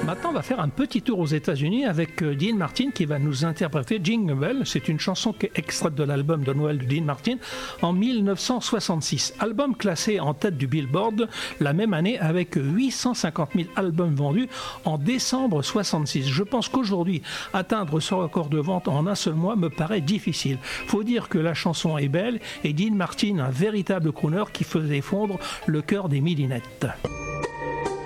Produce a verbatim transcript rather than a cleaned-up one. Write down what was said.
Maintenant, on va faire un petit tour aux États-Unis avec Dean Martin qui va nous interpréter Jingle Bell. C'est une chanson qui est extraite de l'album de Noël de Dean Martin en mille neuf cent soixante-six. Album classé en tête du Billboard la même année avec huit cent cinquante mille albums vendus en décembre soixante-six. Je pense qu'aujourd'hui, atteindre ce record de vente en un seul mois me paraît difficile. Faut dire que la chanson est belle et Dean Martin, un véritable crooner qui faisait fondre le cœur des midinettes.